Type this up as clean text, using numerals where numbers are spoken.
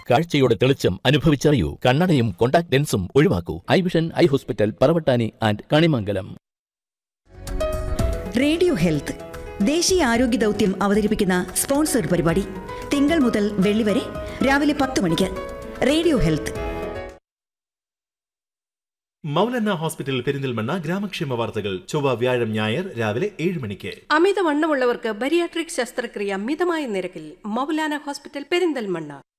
കാഴ്ചയുടെ തെളിച്ചം അനുഭവിച്ചറിയൂ. കണ്ണടയും contact ലെൻസും ഒഴിവാക്കൂ. I vision eye hospital, Paravattani and Kanimangalam. Radio health ദേശീയ ആരോഗ്യ ദൗത്യം അവതരിപ്പിക്കുന്ന സ്പോൺസർഡ് പരിപാടി തിങ്കൾ മുതൽ വെള്ളി വരെ രാവിലെ 10 മണിക്ക്. Radio health. Moulana hospital Perinthalmanna ഗ്രാമക്ഷേമ വാർത്തകൾ ചൊവ്വ വ്യാഴം ഞായർ രാവിലെ 7 മണിക്ക്. അമിതവണ്ണമുള്ളവർക്ക് ബരിയാട്രിക് ശസ്ത്രക്രിയ മിതമായ നിരക്കിൽ മൗലാന ഹോസ്പിറ്റൽ പെരിന്തൽമണ്ണ.